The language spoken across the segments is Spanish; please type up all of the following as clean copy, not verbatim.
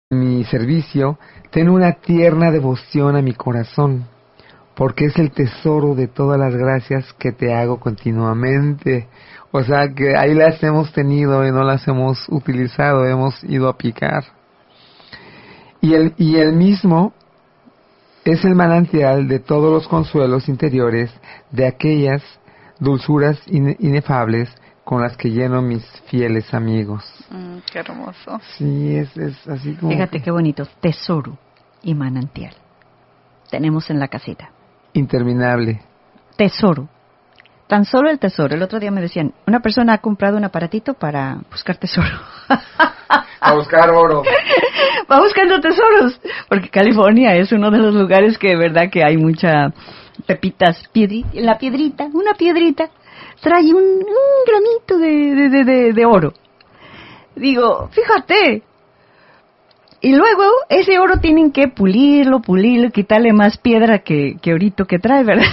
mi servicio, ten una tierna devoción a mi corazón, porque es el tesoro de todas las gracias que te hago continuamente. O sea que ahí las hemos tenido y no las hemos utilizado, hemos ido a picar. Y el mismo es el manantial de todos los consuelos interiores, de aquellas dulzuras inefables con las que lleno mis fieles amigos. Qué hermoso. Sí, es así como... Fíjate qué bonito, tesoro y manantial. Tenemos en la casita. Interminable. Tesoro. Tan solo el tesoro. El otro día me decían, una persona ha comprado un aparatito para buscar tesoro. A buscar oro. Va buscando tesoros, porque California es uno de los lugares que de verdad que hay mucha pepitas, una piedrita, trae un granito de oro. Digo, fíjate. Y luego ese oro tienen que pulirlo, quitarle más piedra que orito que trae, ¿verdad?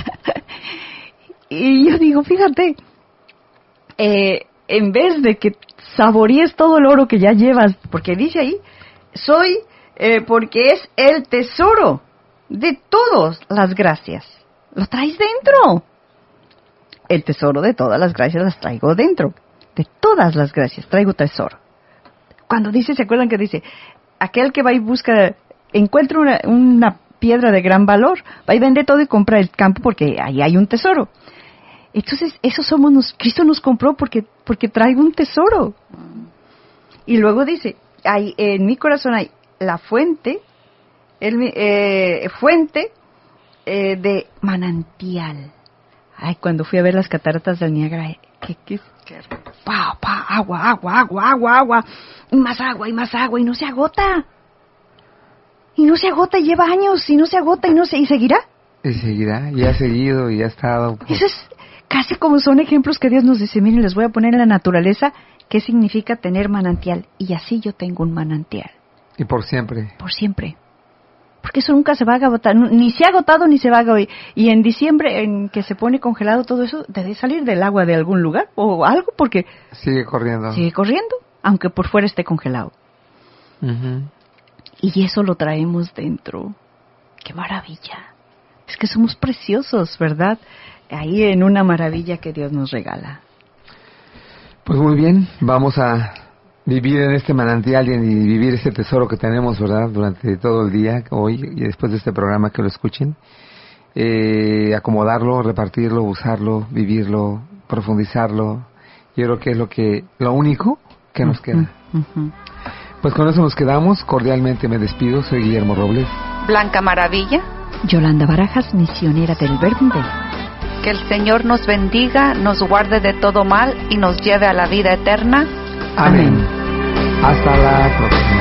Y yo digo, fíjate, en vez de que saborees todo el oro que ya llevas, porque dice ahí, porque es el tesoro de todas las gracias. Lo traes dentro. El tesoro de todas las gracias las traigo dentro. De todas las gracias traigo tesoro. Cuando dice, ¿se acuerdan que dice? Aquel que va y busca, encuentra una piedra de gran valor, va y vende todo y compra el campo porque ahí hay un tesoro. Entonces, eso somos Cristo nos compró porque traigo un tesoro. Y luego dice, en mi corazón hay la fuente, de manantial. Ay, cuando fui a ver las cataratas del Niágara, agua, y más agua, y no se agota. Y lleva años, y seguirá. Y seguirá, y ha seguido, y ha estado. Eso es casi como son ejemplos que Dios nos dice, miren, les voy a poner en la naturaleza qué significa tener manantial. Y así yo tengo un manantial. Y por siempre. Por siempre. Porque eso nunca se va a agotar, ni se ha agotado ni se va a agotar. Y en diciembre, en que se pone congelado todo eso, debe salir del agua de algún lugar o algo, porque... Sigue corriendo, aunque por fuera esté congelado. Uh-huh. Y eso lo traemos dentro. ¡Qué maravilla! Es que somos preciosos, ¿verdad? Ahí en una maravilla que Dios nos regala. Pues muy bien, vamos a vivir en este manantial y vivir este tesoro que tenemos, ¿verdad? Durante todo el día, hoy y después de este programa que lo escuchen. Acomodarlo, repartirlo, usarlo, vivirlo, profundizarlo. Yo creo que es lo único que nos queda. Uh-huh. Pues con eso nos quedamos. Cordialmente me despido. Soy Guillermo Robles. Blanca Maravilla. Yolanda Barajas, misionera del Verbo. Que el Señor nos bendiga, nos guarde de todo mal y nos lleve a la vida eterna. Amén. Hasta la próxima.